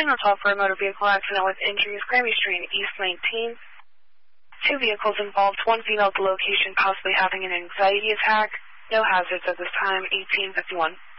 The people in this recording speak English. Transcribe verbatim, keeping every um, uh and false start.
Signal twelve for a motor vehicle accident with injuries, Grammy Street, East nineteenth. Two vehicles involved, one female at the location possibly having an anxiety attack. No hazards at this time, eighteen fifty-one.